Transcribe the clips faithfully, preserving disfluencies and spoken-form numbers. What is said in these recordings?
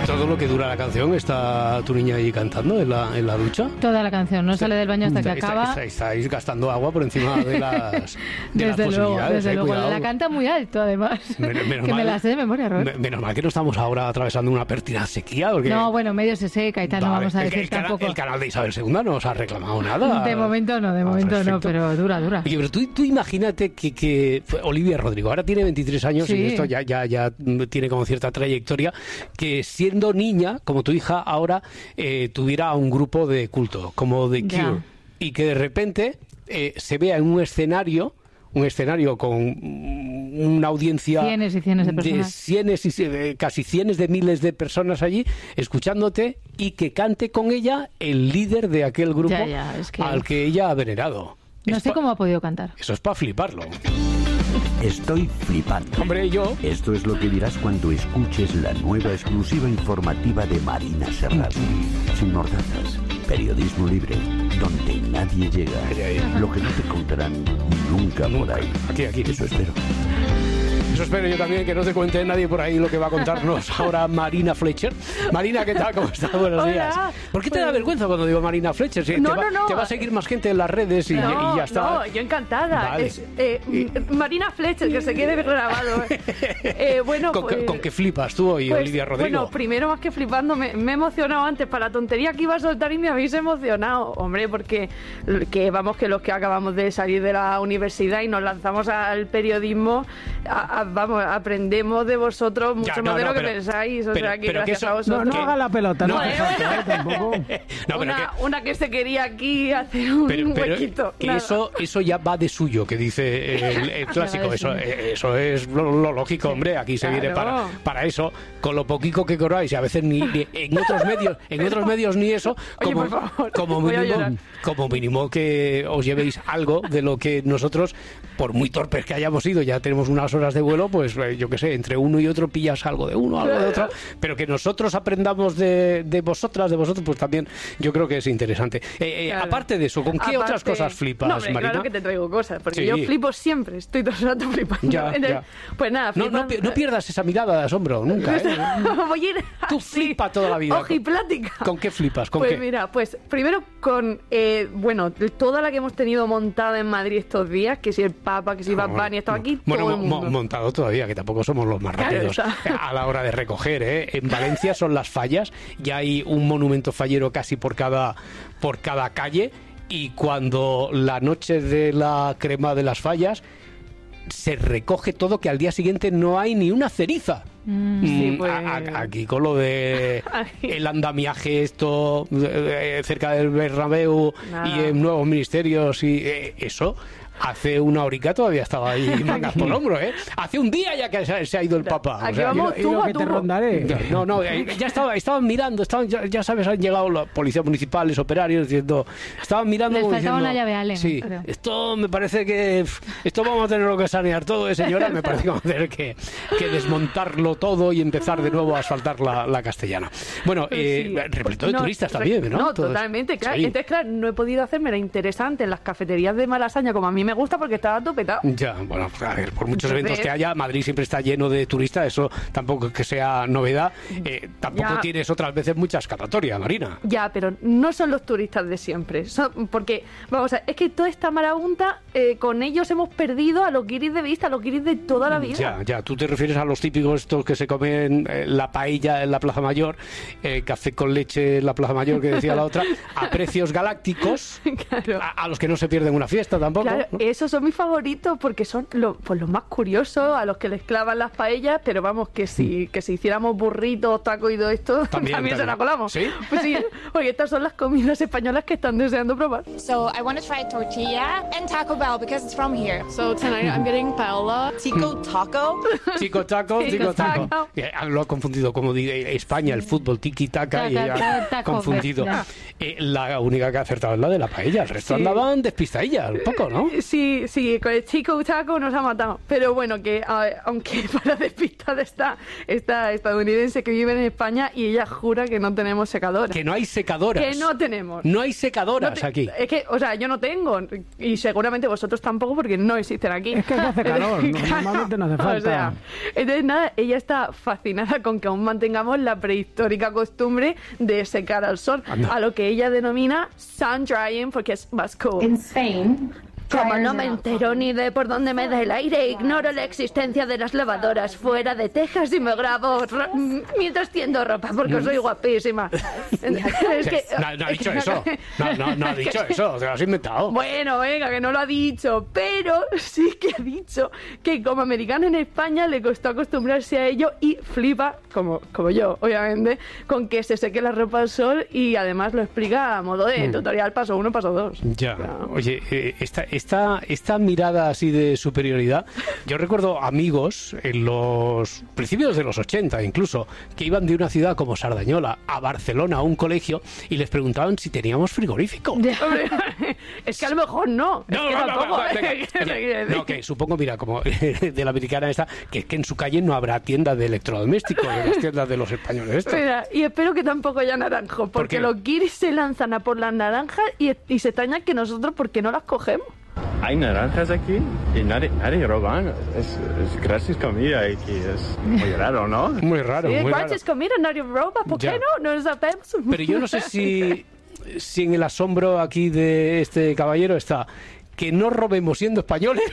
todo lo que dura la canción está tu niña ahí cantando en la, en la ducha. Toda la canción, no Está, sale del baño hasta que está, acaba. Está, estáis gastando agua por encima de las, de desde las luego, posibilidades. desde eh, luego. cuidado. La canta muy alto, además. Menos, menos que mal, me la sé de memoria, Robert. me, menos mal que no estamos ahora atravesando una pertinaz sequía. Porque, No, bueno, medio se seca y tal, vale, no vamos a el, decir el, canal, tampoco. el canal de Isabel segunda no os ha reclamado nada. De momento no, de Ah, momento perfecto. no, pero dura, dura. Oye, pero tú, tú imagínate que, que Olivia Rodrigo ahora tiene veintitrés años Sí. y esto ya, ya, ya tiene como cierta trayectoria, que siendo niña, como tu hija ahora, eh, tuviera un grupo de culto, como The Cure, Ya. y que de repente eh, se vea en un escenario, un escenario con una audiencia Cienes y cienes de personas. cienes y eh, casi cienes de miles de personas allí escuchándote y que cante con ella el líder de aquel grupo Ya, ya, es que- al que ella ha venerado. No Es sé pa- cómo ha podido cantar. Eso es para fliparlo. Estoy flipando. Hombre, yo... Esto es lo que dirás cuando escuches la nueva exclusiva informativa de Marina Serrano. Sin mordazas, periodismo libre, donde nadie llega. Ahí, ahí. Lo que no te contarán nunca por ahí. Aquí, aquí. Eso espero. Eso espero yo también, que no te cuente nadie por ahí lo que va a contarnos ahora Marina Fletcher. Marina, ¿qué tal? ¿Cómo estás? Buenos Hola. días. ¿Por qué te da Pues- vergüenza cuando digo Marina Fletcher? Si No, te, va, no, no. te va a seguir más gente en las redes y, No, y ya está. no, yo encantada. Vale. Es, eh, m- Marina Fletcher, que se quede grabado. Eh, bueno, ¿Con, pues, qué- con qué flipas tú hoy, pues, Olivia Rodrigo? Bueno, primero más que flipando, me, me he emocionado antes para la tontería que iba a soltar y me habéis emocionado. Hombre, porque que vamos, que los que acabamos de salir de la universidad y nos lanzamos al periodismo, a- a- vamos, aprendemos de vosotros mucho Ya, no, más de no, lo que pero- pensáis. O pero- sea, que pero que gracias eso- a vosotros. No, no ¿Qué? haga la pelota, no, No, hace eh. falta, ¿eh? Tampoco. No, pero una, que- una que se quería aquí hacer un Pero, pero huequito. que Nada. eso, eso ya va de suyo, que dice el, el clásico. de Eso, suyo. eh, eso es lo, lo lógico, hombre. Aquí se Claro. viene para, para eso, con lo poquito que cobráis, y a veces ni, ni- en otros medios, en otros medios ni eso, Oye, como, por favor, como voy a mínimo, llorar. como mínimo que os llevéis algo de lo que nosotros, por muy torpes que hayamos sido, ya tenemos unas horas de vuelo, pues eh, yo qué sé, entre uno y otro pillas algo de uno, algo de otro, pero que nosotros aprendamos de, de vosotras, de vosotros, pues también yo creo que es interesante. Eh, eh, Claro. Aparte de eso, ¿con qué Aparte- otras cosas flipas, no, hombre, Marina? Claro que te traigo cosas, porque Sí. yo flipo siempre, estoy todo el rato flipando. Ya, Entonces, ya. Pues nada, No, no, flipando- pi- no pierdas esa mirada de asombro, nunca, ¿eh? Voy a ir Tú así, flipa toda la vida. ojiplática. ¿Con qué flipas? ¿Con pues qué? mira, pues primero con, eh, bueno, toda la que hemos tenido montada en Madrid estos días, que si el Papa, que si Bad Bunny, estaba aquí Bueno, todo el mo- mundo. montado todavía, que tampoco somos los más Claro, rápidos está. a la hora de recoger, ¿eh? En Valencia son las fallas, ya hay un monumento fallero casi por cada, por cada calle, y cuando la noche de la crema de las fallas se recoge todo, que al día siguiente no hay ni una ceriza. Sí, Mm, pues- a- a- aquí con lo de Aquí. el andamiaje esto eh, cerca del Bernabéu Nada. y en nuevos ministerios y eh, eso hace una horica todavía estaba ahí mangas por el hombro, ¿eh? Hace un día ya que se, se ha ido el Papa. o Aquí sea, vamos Y tubo lo a que te tubo. rondaré. no, no, eh, ya estaba, estaban mirando, estaban, ya, ya sabes, han llegado los policías municipales, operarios, diciendo, estaban mirando Les como faltaba diciendo, una llave Allen, sí, creo. esto me parece que, pf, esto vamos a tener que sanear todo, eh, señora, me parece que vamos a tener que, que desmontarlo todo y empezar de nuevo a asfaltar la, la castellana. Bueno, eh, Sí. repleto de No, turistas re- también, ¿no? No, Todo eso. totalmente, claro. Sí. Entonces, claro, no he podido hacerme la interesante en las cafeterías de Malasaña como a mí me gusta porque estaba topetado. Ya, bueno, a ver, por muchos Entonces- eventos que haya, Madrid siempre está lleno de turistas, eso tampoco es que sea novedad, eh, tampoco Ya. tienes otras veces mucha escapatoria, Marina. Ya, pero no son los turistas de siempre. Son- porque, vamos a ver, es que toda esta marabunta, eh, con ellos hemos perdido a los guiris de vista, a los guiris de toda la vida. Ya, ya, tú te refieres a los típicos estos que se comen eh, la paella en la Plaza Mayor, eh, café con leche en la Plaza Mayor, que decía la otra, a precios galácticos, Claro. a, a los que no se pierden una fiesta tampoco. Claro, ¿no? esos son mis favoritos porque son lo, pues los más curiosos, a los que les clavan las paellas, pero vamos, que si, que si hiciéramos burritos, tacos y todo esto, También, también, se también. la colamos. ¿Sí? Pues sí, porque estas son las comidas españolas que están deseando probar. So I want to try tortilla and Taco Bell because it's from here. So tonight I'm getting paella. Tico Taco. Chico taco, Chico chico taco. taco. Eh, Lo ha confundido, como dice España, el fútbol tiki-taka, y Taca, ella ha taco, confundido. ya. Eh, la única que ha acertado es la de la paella, el resto Sí. andaban despistadillas, un poco, ¿no? sí, sí, con el chico Chaco nos ha matado. Pero bueno, que a, aunque para despistar está esta estadounidense que vive en España y ella jura que no tenemos secadoras. Que no hay secadoras. Que no tenemos. No hay secadoras No te- aquí. Es que, o sea, yo no tengo. Y seguramente vosotros tampoco porque no existen aquí. Es que aquí hace calor, no- Claro. normalmente no hace O falta. sea, entonces nada, ella está fascinada con que aún mantengamos la prehistórica costumbre de secar al sol, Anda. a lo que ella denomina sun drying porque es más cool. In Spain, Como no me entero ni de por dónde me da el aire, ignoro la existencia de las lavadoras fuera de Texas y me grabo ro- mientras tiendo ropa porque soy guapísima. Es que- No, no ha dicho eso. No, no, no ha dicho eso. Te lo has inventado. Bueno, venga, que no lo ha dicho, pero sí que ha dicho que como americano en España le costó acostumbrarse a ello y flipa, como, como yo, obviamente, con que se seque la ropa al sol y además lo explica a modo de tutorial paso uno, paso dos. Ya, O sea, oye, eh, esta, esta, esta mirada así de superioridad, yo recuerdo amigos en los principios de los ochenta incluso, que iban de una ciudad como Sardañola a Barcelona a un colegio y les preguntaban si teníamos frigorífico. Hombre, es que a lo mejor no. es No, que no, no, tampoco- no, venga, ¿qué te venga. quiero decir? No, que supongo, mira, como de la americana esta, que es que en su calle no habrá tienda de electrodomésticos, en las tiendas de los españoles estos. Mira, y espero que tampoco haya naranjo, porque qué? los guiris se lanzan a por las naranjas y, y se extrañan que nosotros, ¿por qué no las cogemos? Hay naranjas aquí y nadie, nadie roban. Es, es gratis comida aquí. Es muy raro, ¿no? Muy raro, Sí, muy raro. gratis comida, nadie roba, ¿por Ya. qué no? No lo sabemos. Pero yo no sé si, si en el asombro aquí de este caballero está que no robemos siendo españoles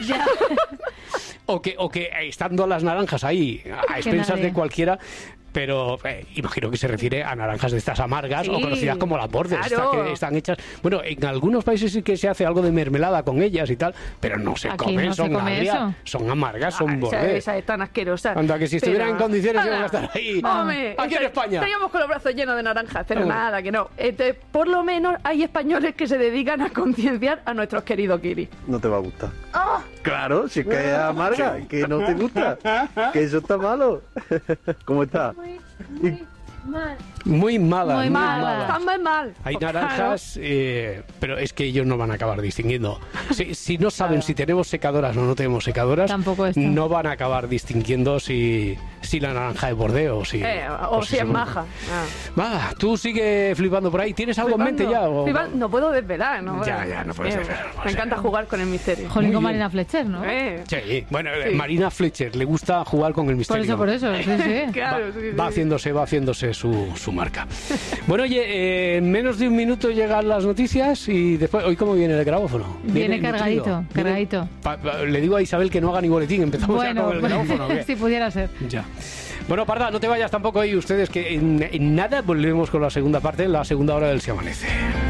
o que o que eh, estando las naranjas ahí a expensas nadie. de cualquiera. Pero eh, imagino que se refiere a naranjas de estas amargas Sí, o conocidas como las bordes, claro. estas que están hechas. Bueno, en algunos países sí que se hace algo de mermelada con ellas y tal, pero no se Aquí comen, no se son come agrias, eso. son amargas, son Ah, esa, bordes. esa es tan asquerosa. Anda, que si estuvieran Pero- en condiciones Hala. iban a estar ahí. Hombre, Aquí en estar- España. Estaríamos con los brazos llenos de naranjas, pero Hombre. nada, que no. Entonces, por lo menos hay españoles que se dedican a concienciar a nuestros queridos kiris. No te va a gustar. Claro, si es que es amarga, que no te gusta, que eso está malo. ¿Cómo está? Muy malas, Muy muy malas. malas. Están muy mal. Hay Claro. naranjas, eh, pero es que ellos no van a acabar distinguiendo. Si, si no saben si tenemos secadoras o no tenemos secadoras, Tampoco esto. no van a acabar distinguiendo si, si la naranja es bordeo o si... Eh, o si es son- maja. Ah. Va, tú sigue flipando por ahí. ¿Tienes algo en mente Flipando. ya? o- Flipando. No puedo desvelar, ¿no? Ya, ya, no puedes Eh, desvelar, no puedes Me encanta desvelar. jugar con el misterio. Jolín Muy con bien. Marina Fletcher, ¿no? Eh, Sí, bueno, eh, Sí. Marina Fletcher le gusta jugar con el Por misterio. eso, por eso, sí, sí. Claro, va, sí, sí. va haciéndose, va haciéndose su, su marca. Bueno, oye, eh, en menos de un minuto llegan las noticias y después, ¿hoy cómo viene el grabófono? Viene nutrido? cargadito, Viene- cargadito. pa- pa- le digo a Isabel que no haga ni boletín, empezamos ya Bueno, con el grabófono. ¿o qué? si pudiera ser. Ya. Bueno, Parda, no te vayas tampoco ahí ustedes, que en, en nada volvemos con la segunda parte, la segunda hora del Se Amanece.